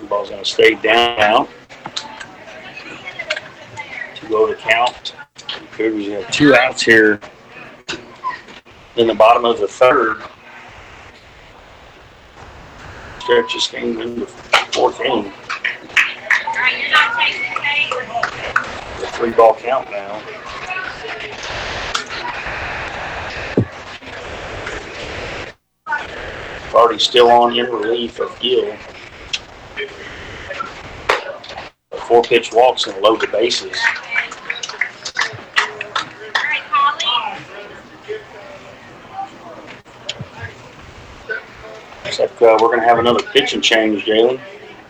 Ball's going to stay down now. 2-0 to count. Cougars have 2 outs here in the bottom of the third. Stretch this game into the 4th inning. The 3-ball count now. Already still on in relief of Gill. 4 pitch walks and load the bases. Looks like we're going to have another pitching change, Jalen.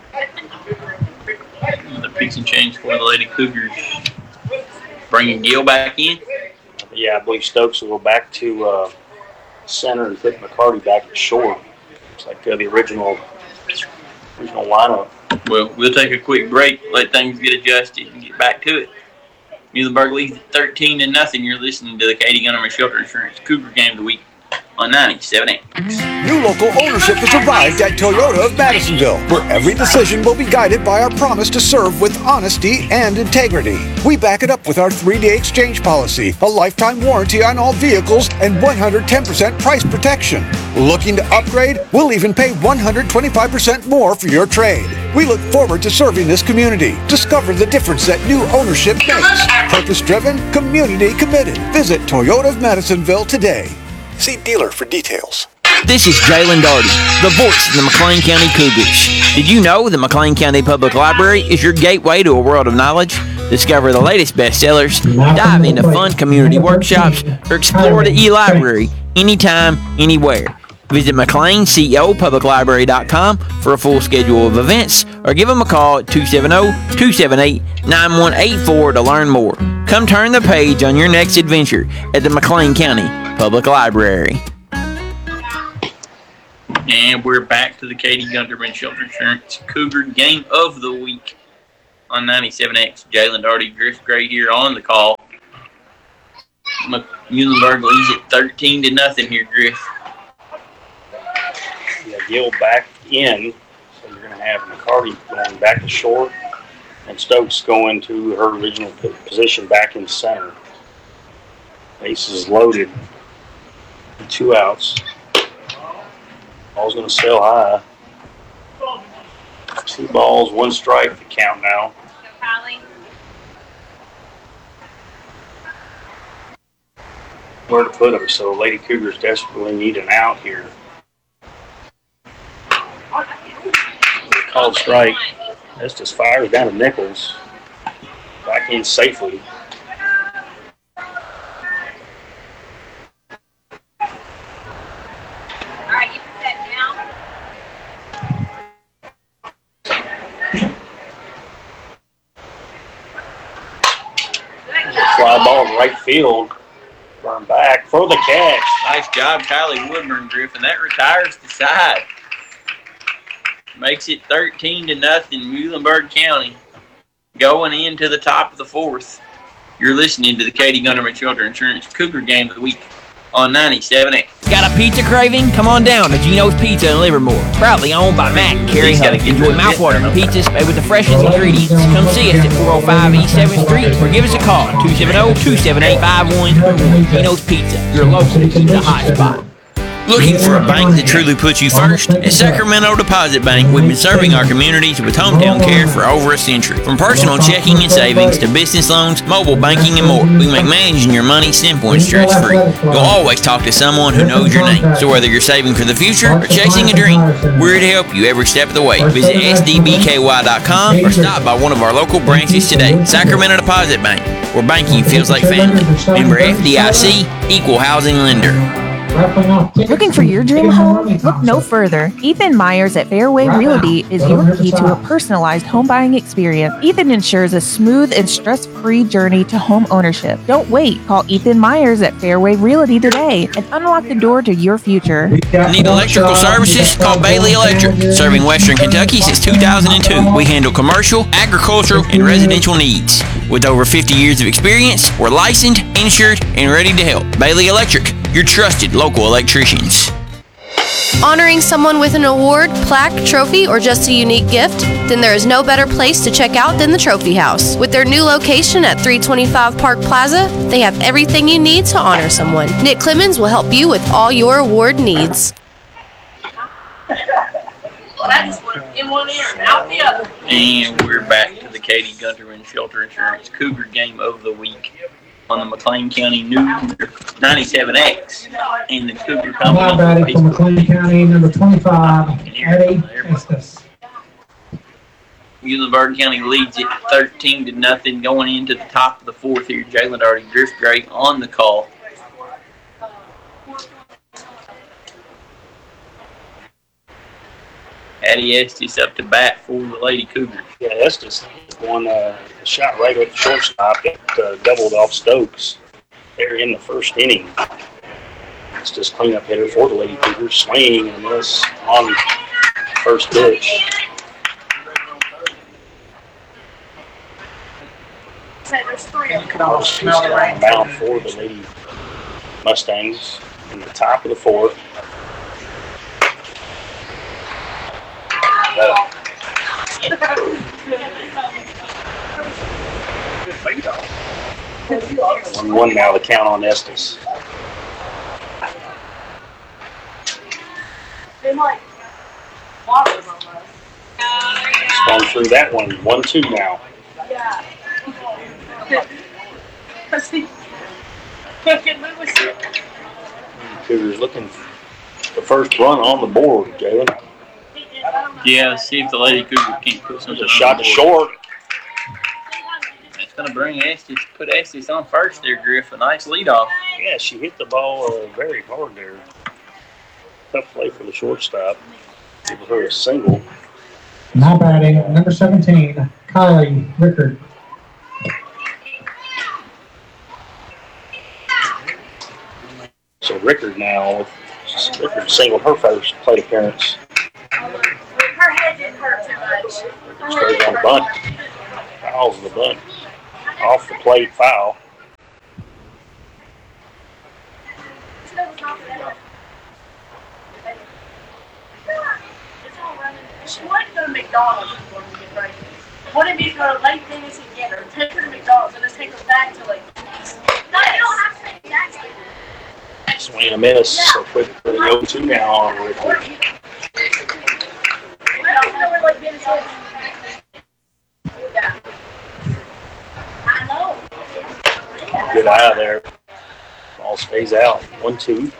Another pitching change for the Lady Cougars. Bringing Gill back in? Yeah, I believe Stokes will go back to center and put McCarty back at short. Looks like the original lineup. Well, we'll take a quick break, let things get adjusted, and get back to it. Muhlenberg leads 13-0. You're listening to the Katie Gunnerman Shelter Insurance Cougar Game of the Week on 97.8. New local ownership has arrived at Toyota of Madisonville, where every decision will be guided by our promise to serve with honesty and integrity. We back it up with our 3-day exchange policy, a lifetime warranty on all vehicles, and 110% price protection. Looking to upgrade? We'll even pay 125% more for your trade. We look forward to serving this community. Discover the difference that new ownership makes. Purpose-driven, community-committed. Visit Toyota of Madisonville today. See dealer for details. This is Jalen Darty, the voice of the McLean County Cougars. Did you know the McLean County Public Library is your gateway to a world of knowledge? Discover the latest bestsellers, dive into fun community workshops, or explore the e-library anytime, anywhere. Visit McLeanCEOPublicLibrary.com for a full schedule of events, or give them a call at 270-278-9184 to learn more. Come turn the page on your next adventure at the McLean County Public Library. And we're back to the Katie Gunderman Shelter Insurance Cougar Game of the Week on 97X. Jalen Darty, Griff Gray here on the call. Muhlenberg leads at 13-0 here, Griff. Yeah, Gill back in, so you're going to have McCarty going back to short, and Stokes going to her original position back in center. Bases loaded. 2 outs. Ball's going to sail high. 2 balls, 1 strike to count now. Where to put them, so Lady Cougars desperately need an out here. Called strike. This just fires down to Nichols. Back in safely. Fly ball in right field. Burn back for the catch. Nice job, Kylie Woodburn, Griff, and that retires the side. Makes it 13-0, Muhlenberg County, going into the top of the 4th. You're listening to the Katie Gunderman Shelter Insurance Cougar Game of the Week on 97.8. Got a pizza craving? Come on down to Gino's Pizza in Livermore. Proudly owned by Matt and Carrie Hunt. Enjoy mouthwatering pizzas made with the freshest ingredients. Come see us at 405 East 7th Street or give us a call at 270-278-5121. Gino's Pizza, your local pizza hot spot. Looking for a bank that truly puts you first? At Sacramento Deposit Bank, we've been serving our communities with hometown care for over a century. From personal checking and savings to business loans, mobile banking, and more, we make managing your money simple and stress-free. You'll always talk to someone who knows your name. So whether you're saving for the future or chasing a dream, we're here to help you every step of the way. Visit sdbky.com or stop by one of our local branches today. Sacramento Deposit Bank, where banking feels like family. Member FDIC, Equal Housing Lender. Looking for your dream home? Look no further. Ethan Myers at Fairway Realty is your key to a personalized home buying experience. Ethan ensures a smooth and stress-free journey to home ownership. Don't wait. Call Ethan Myers at Fairway Realty today and unlock the door to your future. Need electrical services? Call Bailey Electric. Serving Western Kentucky since 2002. We handle commercial, agricultural, and residential needs. With over 50 years of experience, we're licensed, insured, and ready to help. Bailey Electric, your trusted local electricians. Honoring someone with an award, plaque, trophy, or just a unique gift? Then there is no better place to check out than the Trophy House. With their new location at 325 Park Plaza, they have everything you need to honor someone. Nick Clemens will help you with all your award needs. And we're back to the Katie Gunterman Shelter Insurance Cougar game of the week on the McLean County New 97X. And the Cougar Now Company. batting for McLean County, number 25, Eddie Estes. Muhlenberg County leads it 13-0 going into the top of the fourth here. Jalen Darty Driftgray on the call. Addie Estes up to bat for the Lady Cougars. Yeah, Estes won a shot right at the shortstop that doubled off Stokes there in the first inning. It's just cleanup hitter for the Lady Cougars. Swing and miss on first pitch. There's three of them. Bound for the Lady Mustangs in the top of the fourth. One now, the count on Estes. They like water almost. Going through that one. 1-2 now. Yeah. Cougars looking for the first run on the board, Jalen. Yeah, see if the Lady Cougar can't put something There's a shot to on the board. short. That's going to bring Estes, put Estes on first there, Griff. A nice leadoff. Yeah, she hit the ball very hard there. Tough play for the shortstop. Give her a single. Now batting, number 17, Kylie Rickard. So Rickard now, Rickard singled her first plate appearance. Her head didn't hurt too much. Straight on bunt. Fouls the bunt. Off the plate foul. She wanted to go to McDonald's before we get ready. Wanted me to go to Lake Dennis and get her, take her to McDonald's, and then take her back to Lake Dennis. No, you don't have to say Jackson. Swing and a miss. So quick for the 0-2 now on Rickard. I don't know where Lake Dennis is. Yeah. I know. Good eye there. Ball stays out. 1-2.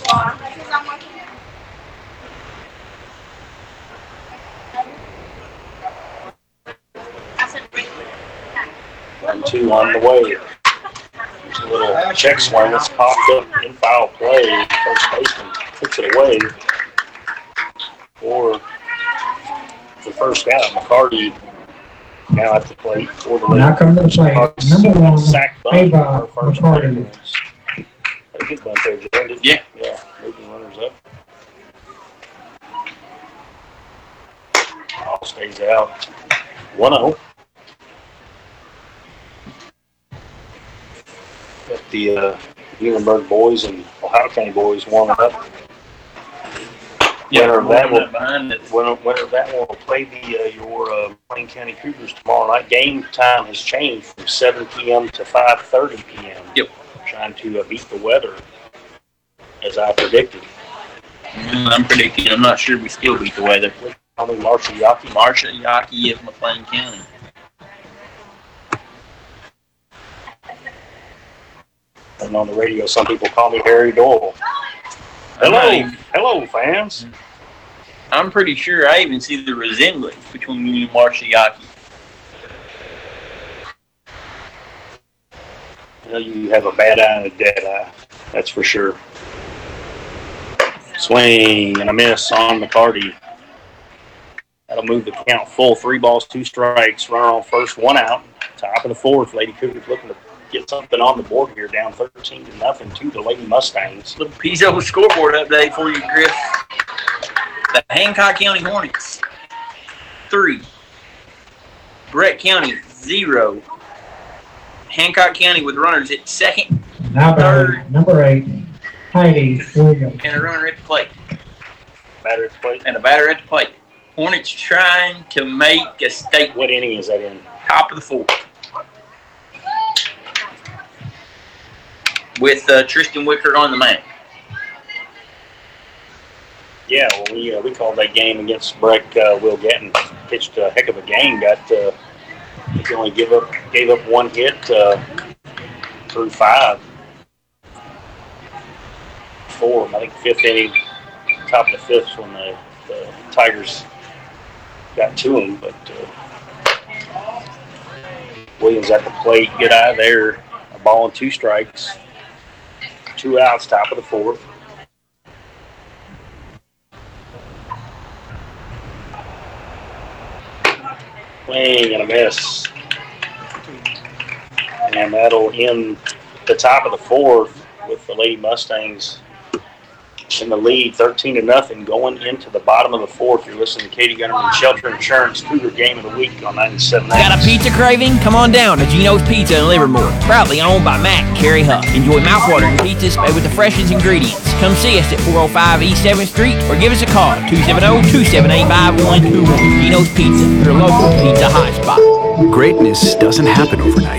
One, two on the way. There's a little check swing that's popped up in foul play. First baseman puts it away for the first out. McCarty now at the plate for the Now coming to the plate, number 1, sack bunt. Ava for first McCarty. base. Had a good bunt there, Jen, didn't Yeah. you? Yeah, moving runners up. Ball stays out. 1-0. Got the Muhlenberg boys and Ohio County boys warming up. Winner of that will behind it. winner of that one will play your McLean County Cougars tomorrow night. Game time has changed from 7 p.m. to 5:30 p.m. Yep. Trying to beat the weather, as I predicted. I'm predicting. I'm not sure we still beat the weather. I mean, Marshall Yaki. Marsha Yaki of McLean County. And on the radio, some people call me Harry Doyle. Hello, fans. I'm pretty sure I even see the resemblance between you and Marsha Yaki. You know, you have a bad eye and a dead eye. That's for sure. Swing and a miss on McCarty. That'll move the count full. 3 balls, 2 strikes. Runner on first, 1 out. Top of the fourth. Lady Cougars looking to get something on the board here, down 13-0 to the Lady Mustangs. Little Pizzo scoreboard update for you, Griff. The Hancock County Hornets, 3. Brett County, 0. Hancock County with runners at second Now batting, number 8, Heidi Williams. and a runner at the plate. Batter at the plate. And a batter at the plate. Hornets trying to make a statement. What inning is that in? Top of the fourth. With Tristan Wicker on the mound. Yeah, well, we called that game against Breck. Will Gatton pitched a heck of a game. He only gave up one hit through 5. 4, I think 5th inning, top of the 5th when the Tigers got to him. But Williams at the plate, get out of there. A ball and 2 strikes. 2 outs, top of the 4th. Swing and a miss. And that'll end the top of the 4th with the Lady Mustangs in the lead, 13-0, going into the bottom of the 4th. You're listening to Katie Gunnerman Shelter Insurance Cougar Game of the Week on 97. Got a pizza craving? Come on down to Gino's Pizza in Livermore. Proudly owned by Matt and Carrie Huff. Enjoy mouthwatering pizzas made with the freshest ingredients. Come see us at 405 East 7th Street or give us a call at 270-278-5121. Gino's Pizza, your local pizza hotspot. Greatness doesn't happen overnight.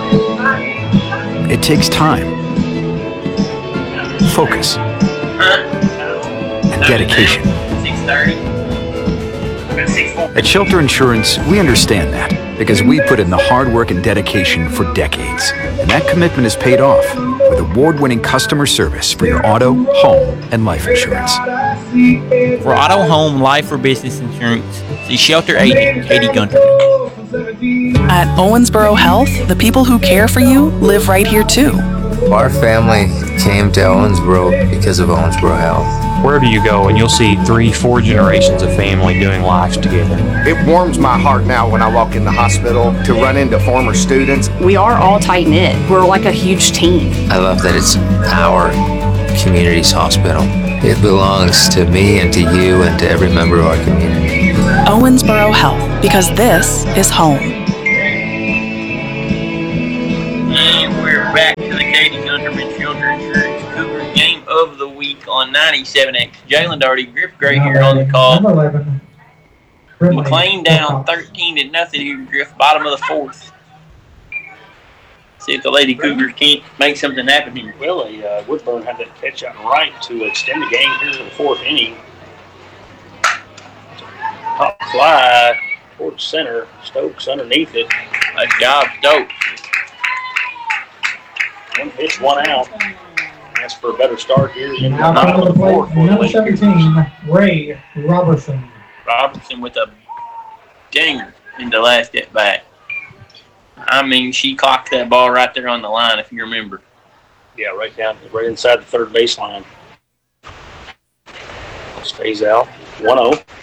It takes time, focus, and dedication. 6:30. At Shelter Insurance, we understand that because we put in the hard work and dedication for decades. And that commitment is paid off with award-winning customer service for your auto, home, and life insurance. For auto, home, life, or business insurance, see Shelter Agent Katie Gunterman. At Owensboro Health, the people who care for you live right here too. Our family came to Owensboro because of Owensboro Health. Wherever you go, and you'll see 3-4 generations of family doing life together. It warms my heart now when I walk in the hospital to run into former students. We are all tight-knit. We're like a huge team. I love that it's our community's hospital. It belongs to me and to you and to every member of our community. Owensboro Health, because this is home. And we're back to the Katie Gunterman Shelter Insurance Cougar Game of the Week on 97X. Jalen Doherty, Griff Gray here on the call. Number 11. McLean down 13-0 here, Griff, bottom of the 4th. See if the Lady Cougars can't make something happen here. Well, Woodburn had that catch out right to extend the game here to the 4th inning. Top fly towards center. Stokes underneath it. Nice job, Stokes. 1 pitch, 1 out. That's for a better start here in the Now bottom coming of to the the 4th. plate, number 17, Ray Robertson. Robertson with a dinger in the last at bat. I mean, she clocked that ball right there on the line, if you remember. Yeah, right inside the 3rd baseline. Stays out. 1-0.